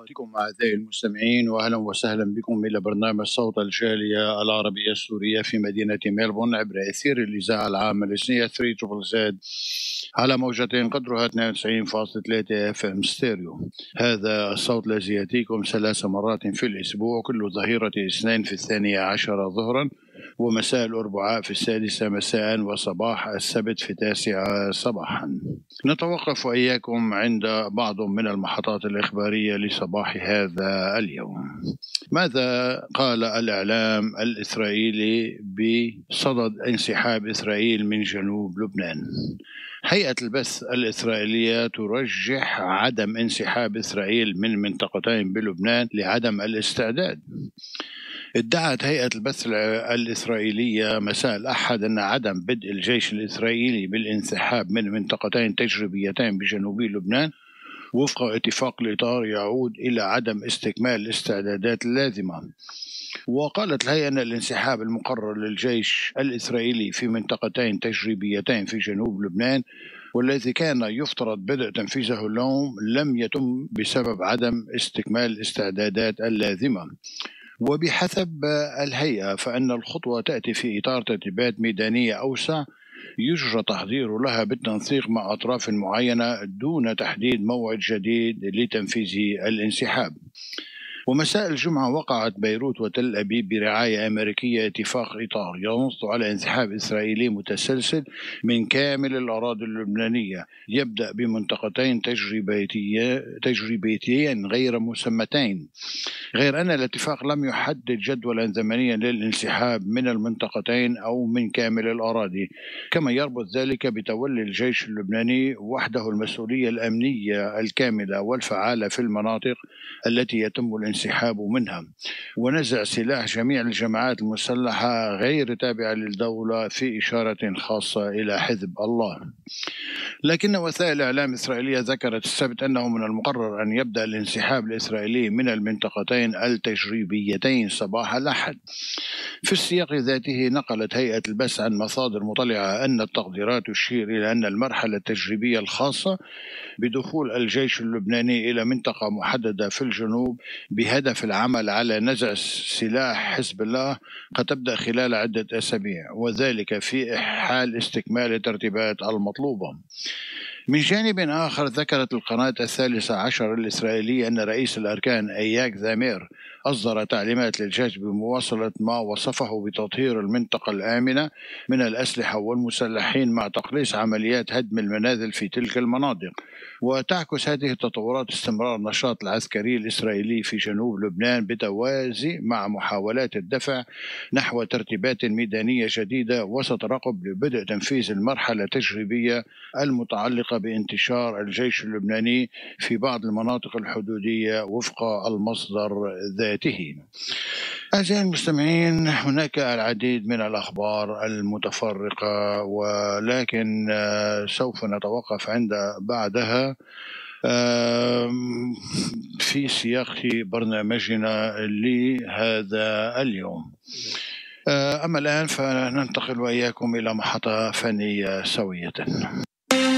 بكم أعزائي المستمعين، وأهلا وسهلا بكم إلى برنامج صوت الجالية العربية السورية في مدينة ميلبورن عبر أثير الإذاعة العامة الإسنية 3 زد على موجتين قدرها 92.3 FM ستيريو. هذا الصوت الذي يأتيكم 3 مرات في الأسبوع، كل ظهيرة اثنين في 12 ظهرا، ومساء الأربعاء في 6 مساء، وصباح السبت في 9 صباحا. نتوقف وإياكم عند بعض من المحطات الإخبارية لصباح هذا اليوم. ماذا قال الإعلام الإسرائيلي بصدد انسحاب إسرائيل من جنوب لبنان؟ هيئة البث الإسرائيلية ترجح عدم انسحاب إسرائيل من منطقتين بلبنان لعدم الاستعداد. ادعت هيئة البث الإسرائيلية مساء الأحد أن عدم بدء الجيش الإسرائيلي بالانسحاب من منطقتين تجريبيتين بجنوب لبنان وفق اتفاق الإطار يعود إلى عدم استكمال الاستعدادات اللازمة. وقالت الهيئة أن الانسحاب المقرر للجيش الإسرائيلي في منطقتين تجريبيتين في جنوب لبنان والذي كان يفترض بدء تنفيذه اليوم لم يتم بسبب عدم استكمال الاستعدادات اللازمة. وبحسب الهيئة فإن الخطوة تأتي في إطار ترتيبات ميدانية أوسع يجرى تحضير لها بالتنسيق مع أطراف معينة دون تحديد موعد جديد لتنفيذ الانسحاب. ومساء الجمعة وقعت بيروت وتل أبيب برعاية أمريكية اتفاق إطار ينص على انسحاب إسرائيلي متسلسل من كامل الأراضي اللبنانية يبدأ بمنطقتين تجريبيتين غير مسمتين، غير أن الاتفاق لم يحدد جدولا زمنيا للانسحاب من المنطقتين أو من كامل الأراضي، كما يربط ذلك بتولي الجيش اللبناني وحده المسؤولية الأمنية الكاملة والفعالة في المناطق التي يتم الانسحاب منها، ونزع سلاح جميع الجماعات المسلحة غير تابعة للدولة في إشارة خاصة إلى حزب الله. لكن وسائل إعلام إسرائيلية ذكرت السبت أنه من المقرر أن يبدأ الانسحاب الإسرائيلي من المنطقتين التجريبيتين صباح الأحد. في السياق ذاته نقلت هيئة البث عن مصادر مطلعة أن التقديرات تشير إلى أن المرحلة التجريبية الخاصة بدخول الجيش اللبناني إلى منطقة محددة في الجنوب بهدف العمل على نزع سلاح حزب الله قد تبدأ خلال عدة أسابيع، وذلك في حال استكمال الترتيبات المطلوبة. من جانب آخر ذكرت القناة 13 الإسرائيلية أن رئيس الأركان أياك زامير أصدر تعليمات للجيش بمواصلة ما وصفه بتطهير المنطقة الآمنة من الأسلحة والمسلحين مع تقليص عمليات هدم المنازل في تلك المناطق. وتعكس هذه التطورات استمرار النشاط العسكري الإسرائيلي في جنوب لبنان بتوازي مع محاولات الدفع نحو ترتيبات ميدانية جديدة وستراقب لبدء تنفيذ المرحلة التجريبية المتعلقة بانتشار الجيش اللبناني في بعض المناطق الحدودية وفق المصدر ذاته. أعزائي المستمعين، هناك العديد من الأخبار المتفرقة، ولكن سوف نتوقف عند بعدها في سياق برنامجنا لهذا اليوم. أما الآن فننتقل وإياكم إلى محطة فنية سوية.